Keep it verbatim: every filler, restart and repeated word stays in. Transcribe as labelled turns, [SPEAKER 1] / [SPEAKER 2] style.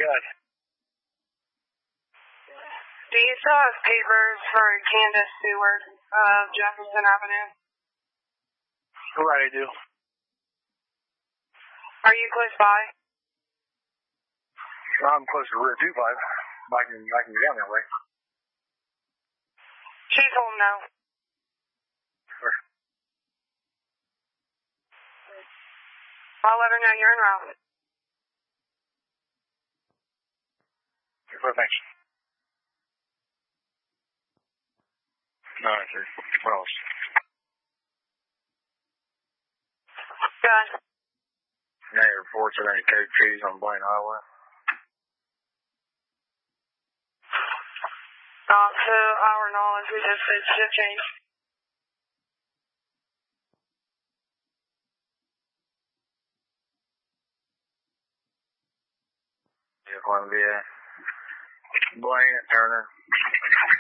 [SPEAKER 1] Good.
[SPEAKER 2] Do you still have papers for Candace Stewart of Jefferson Avenue?
[SPEAKER 1] Right, I do.
[SPEAKER 2] Are you close by?
[SPEAKER 1] I'm close to Route two five. I can, I can get down that way.
[SPEAKER 2] She's home now.
[SPEAKER 1] Sure.
[SPEAKER 2] I'll let her know you're en route.
[SPEAKER 1] Sure, thanks. Alright, sir. What else?
[SPEAKER 2] Good.
[SPEAKER 1] Any reports of any code trees on Blaine Highway?
[SPEAKER 2] Not to our knowledge, we just said shift change.
[SPEAKER 1] Columbia, Blaine, Turner.